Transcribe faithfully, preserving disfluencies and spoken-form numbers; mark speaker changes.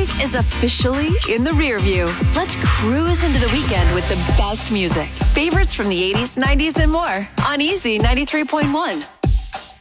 Speaker 1: week is officially in the rear view. Let's cruise into the weekend with the best music. Favorites from the eighties, nineties, and more on Easy ninety-three point one.